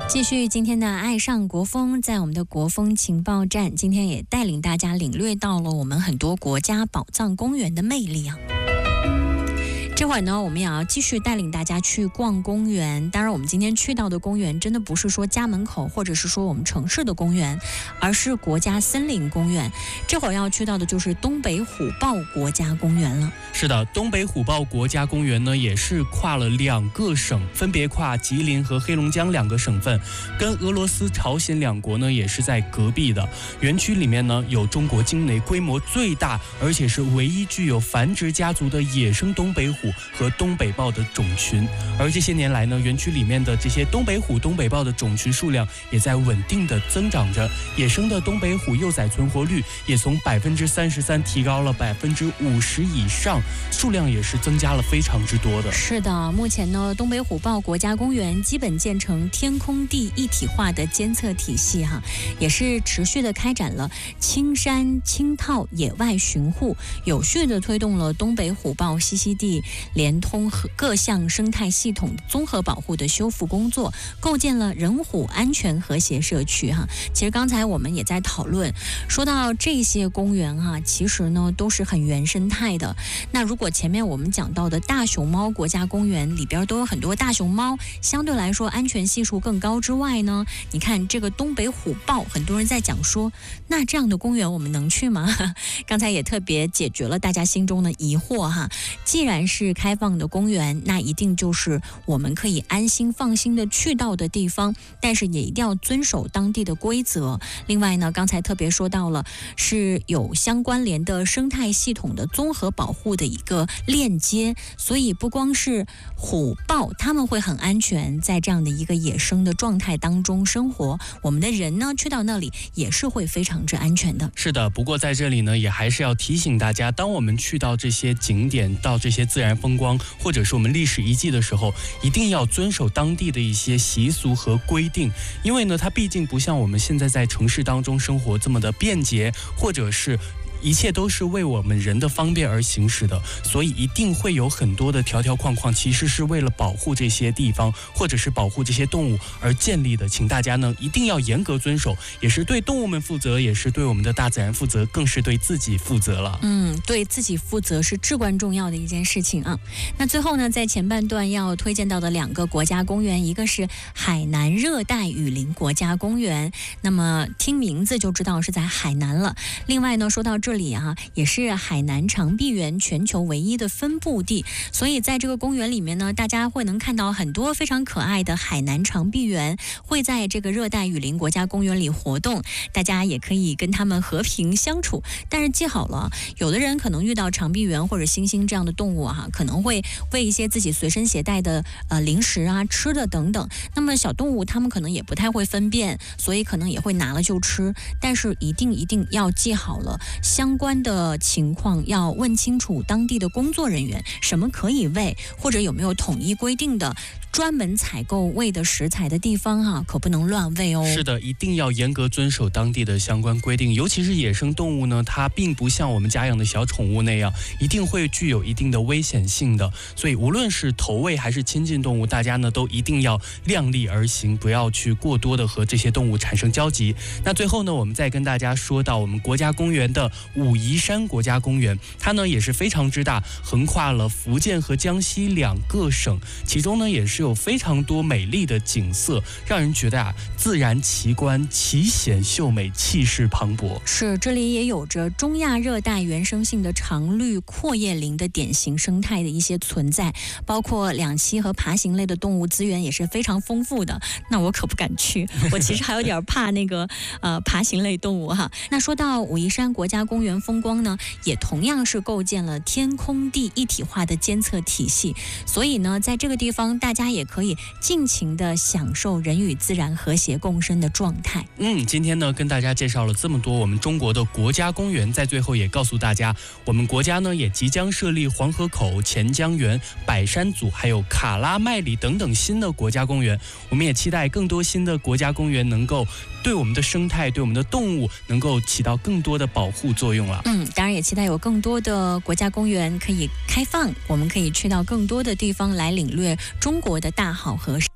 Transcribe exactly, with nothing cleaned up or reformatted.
继续今天的爱上国风，在我们的国风情报站，今天也带领大家领略到了我们很多国家宝藏公园的魅力啊。这会儿呢，我们也要继续带领大家去逛公园。当然，我们今天去到的公园真的不是说家门口，或者是说我们城市的公园，而是国家森林公园。这会儿要去到的就是东北虎豹国家公园了。 是的，东北虎豹国家公园呢，也是跨了两个省，分别跨吉林和黑龙江两个省份，跟俄罗斯、朝鲜两国呢也是在隔壁的。园区里面呢，有中国境内规模最大，而且是唯一具有繁殖家族的野生东北虎和东北豹的种群。而这些年来呢，园区里面的这些东北虎、东北豹的种群数量也在稳定的增长着，野生的东北虎幼崽存活率也从百分之三十三提高了百分之五十以上，数量也是增加了非常之多的。 是的，目前呢，东北虎豹国家公园基本建成天空地一体化的监测体系哈，也是持续的开展了青山青套野外巡护，有序的推动了东北虎豹栖息地连通各项生态系统综合保护的修复工作，构建了人虎安全和谐社区哈。其实刚才我们也在讨论，说到这些公园哈，其实呢都是很原生态的。那如果前面我们讲到的大熊猫国家公园里边都有很多大熊猫，相对来说安全系数更高之外呢，你看这个东北虎豹，很多人在讲说，那这样的公园我们能去吗？刚才也特别解决了大家心中的疑惑哈。既然是开放的公园，那一定就是我们可以安心放心的去到的地方，但是也一定要遵守当地的规则。另外呢，刚才特别说到了是有相关联的生态系统的综合保护的一个链接，所以不光是虎豹他们会很安全，在这样的一个野生的状态当中生活，我们的人呢去到那里也是会非常之安全的。 是的，不过在这里呢，也还是要提醒大家，当我们去到这些景点，到这些自然风光或者是我们历史遗迹的时候，一定要遵守当地的一些习俗和规定，因为呢，它毕竟不像我们现在在城市当中生活这么的便捷，或者是一切都是为我们人的方便而行驶的，所以一定会有很多的条条框框，其实是为了保护这些地方或者是保护这些动物而建立的。请大家呢一定要严格遵守，也是对动物们负责，也是对我们的大自然负责，更是对自己负责了。 嗯，对自己负责是至关重要的一件事情啊。那最后呢，在前半段要推荐到的两个国家公园，一个是海南热带雨林国家公园，那么听名字就知道是在海南了。另外呢，说到这里啊，也是海南长臂猿全球唯一的分布地，所以在这个公园里面呢，大家会能看到很多非常可爱的海南长臂猿会在这个热带雨林国家公园里活动，大家也可以跟他们和平相处。但是记好了，有的人可能遇到长臂猿或者猩猩这样的动物啊，可能会喂一些自己随身携带的呃零食啊、吃的等等。那么小动物他们可能也不太会分辨，所以可能也会拿了就吃。但是一定一定要记好了，相关的情况要问清楚当地的工作人员，什么可以喂，或者有没有统一规定的专门采购喂的食材的地方啊，可不能乱喂哦。 是的，一定要严格遵守当地的相关规定，尤其是野生动物呢，它并不像我们家养的小宠物那样，一定会具有一定的危险性的。所以无论是投喂还是亲近动物，大家呢都一定要量力而行，不要去过多的和这些动物产生交集。那最后呢，我们再跟大家说到我们国家公园的武夷山国家公园，它呢也是非常之大，横跨了福建和江西两个省，其中呢也是有非常多美丽的景色，让人觉得啊自然奇观，奇险秀美，气势磅礴。 是，这里也有着中亚热带原生性的常绿阔叶林的典型生态的一些存在，包括两栖和爬行类的动物资源也是非常丰富的。那我可不敢去，我其实还有点怕那个呃爬行类动物哈。那说到武夷山国家公园风光呢，也同样是构建了天空地一体化的监测体系，所以呢，在这个地方大家也可以尽情的享受人与自然和谐共生的状态。 嗯，今天呢跟大家介绍了这么多我们中国的国家公园，在最后也告诉大家，我们国家呢也即将设立黄河口、钱江源、百山祖还有卡拉麦里等等新的国家公园。我们也期待更多新的国家公园能够对我们的生态、对我们的动物能够起到更多的保护作用了。 嗯，当然也期待有更多的国家公园可以开放，我们可以去到更多的地方来领略中国的大好河山。